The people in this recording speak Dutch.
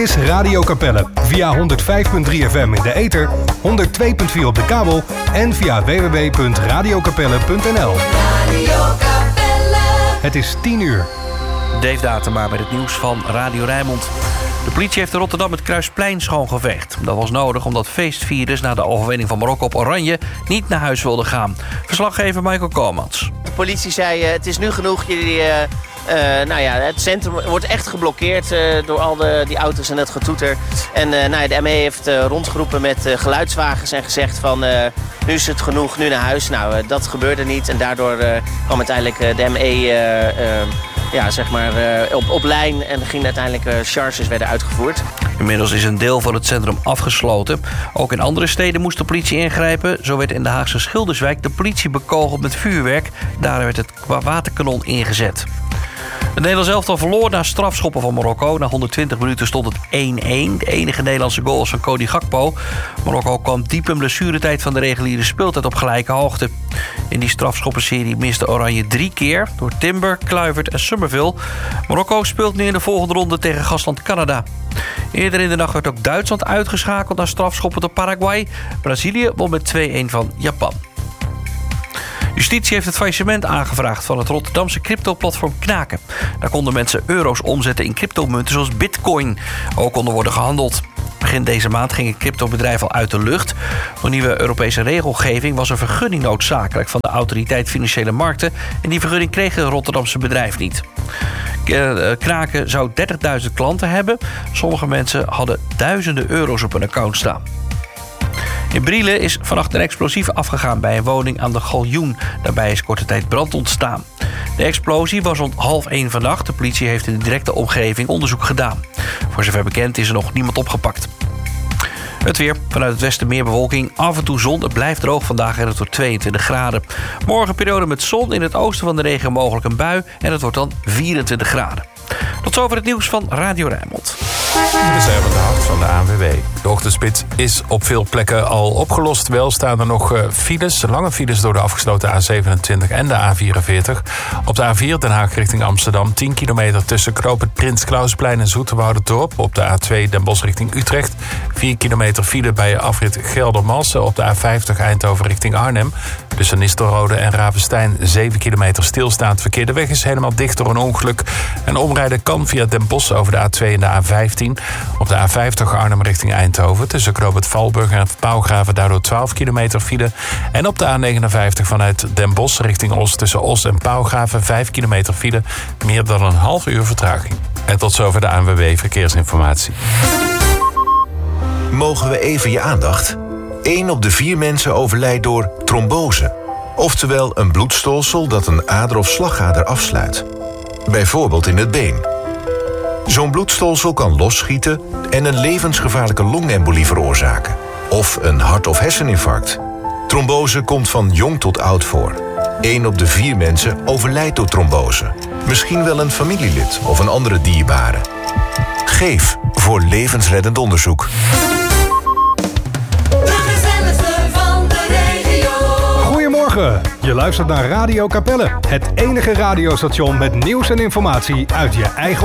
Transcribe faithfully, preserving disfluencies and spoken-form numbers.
is Radio Capelle. Via honderd vijf komma drie F M in de ether, honderd twee komma vier op de kabel en via w w w punt radio capelle punt n l. Radio Capelle. Het is tien uur. Dave Datema met het nieuws van Radio Rijnmond. De politie heeft in Rotterdam het Kruisplein schoongeveegd. Dat was nodig omdat feestvierders na de overwinning van Marokko op Oranje niet naar huis wilden gaan. Verslaggever Michael Komans. De politie zei, uh, het is nu genoeg, jullie... Uh... Uh, nou ja, het centrum wordt echt geblokkeerd uh, door al de, die auto's en het getoeter. En uh, nou ja, de M E heeft uh, rondgeroepen met uh, geluidswagens en gezegd van... Uh, nu is het genoeg, nu naar huis. Nou, uh, dat gebeurde niet en daardoor uh, kwam uiteindelijk uh, de M E uh, uh, ja, zeg maar, uh, op, op lijn... en gingen uiteindelijk uh, charges werden uitgevoerd. Inmiddels is een deel van het centrum afgesloten. Ook in andere steden moest de politie ingrijpen. Zo werd in de Haagse Schilderswijk de politie bekogeld met vuurwerk. Daar werd het waterkanon ingezet. Het Nederlands elftal verloor na strafschoppen van Marokko. Na honderdtwintig minuten stond het één-één. De enige Nederlandse goal was van Cody Gakpo. Marokko kwam diep in blessuretijd van de reguliere speeltijd op gelijke hoogte. In die strafschoppenserie miste Oranje drie keer door Timber, Kluivert en Summerville. Marokko speelt nu in de volgende ronde tegen gastland Canada. Eerder in de nacht werd ook Duitsland uitgeschakeld na strafschoppen door Paraguay. Brazilië won met twee-één van Japan. Justitie heeft het faillissement aangevraagd van het Rotterdamse cryptoplatform Knaken. Daar konden mensen euro's omzetten in cryptomunten zoals bitcoin. Ook konden worden gehandeld. Begin deze maand ging het cryptobedrijf al uit de lucht. Door nieuwe Europese regelgeving was een vergunning noodzakelijk van de Autoriteit Financiële Markten. En die vergunning kreeg het Rotterdamse bedrijf niet. Knaken zou dertigduizend klanten hebben. Sommige mensen hadden duizenden euro's op hun account staan. In Brielen is vannacht een explosief afgegaan bij een woning aan de Galjoen. Daarbij is korte tijd brand ontstaan. De explosie was rond half één vannacht. De politie heeft in de directe omgeving onderzoek gedaan. Voor zover bekend is er nog niemand opgepakt. Het weer. Vanuit het westen meer bewolking. Af en toe zon. Het blijft droog vandaag en het wordt tweeëntwintig graden. Morgen periode met zon. In het oosten van de regio mogelijk een bui. En het wordt dan vierentwintig graden. Tot zover het nieuws van Radio Rijnmond. We zijn van de hart van de A N W B. De ochtendspits is op veel plekken al opgelost. Wel staan er nog files, lange files door de afgesloten A zevenentwintig en de A vierenveertig. Op de A vier Den Haag richting Amsterdam. tien kilometer tussen Knoop het Prins Klausplein en Zoeterwouderdorp. Op de A twee Den Bosch richting Utrecht. vier kilometer file bij afrit Geldermalsen. Op de A vijftig Eindhoven richting Arnhem. Tussen Nistelrode en Ravenstein zeven kilometer stilstaand verkeer. De weg is helemaal dicht door een ongeluk. En omrijden kan via Den Bosch over de A twee en de A vijftien. Op de A vijftig Arnhem richting Eindhoven. Tussen Knoop het Valburg en Pauwgraven daardoor twaalf kilometer file. En op de A negenenvijftig vanuit Den Bosch richting Os. Tussen Os en Pauwgraven vijf kilometer file. Meer dan een half uur vertraging. En tot zover de A N W B Verkeersinformatie. Mogen we even je aandacht? Eén op de vier mensen overlijdt door trombose. Oftewel een bloedstolsel dat een ader of slagader afsluit. Bijvoorbeeld in het been. Zo'n bloedstolsel kan losschieten en een levensgevaarlijke longembolie veroorzaken. Of een hart- of herseninfarct. Trombose komt van jong tot oud voor. Eén op de vier mensen overlijdt door trombose. Misschien wel een familielid of een andere dierbare. Geef voor levensreddend onderzoek. Goedemorgen, je luistert naar Radio Capelle. Het enige radiostation met nieuws en informatie uit je eigen